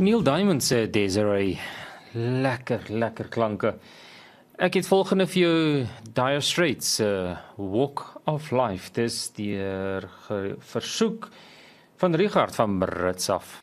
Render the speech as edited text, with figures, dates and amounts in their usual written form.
Neil Diamond sê Desiree, lekker klanke. Ek het volgende vir jou Dire Straits, Walk of Life, dis die versoek van Richard van Brits af.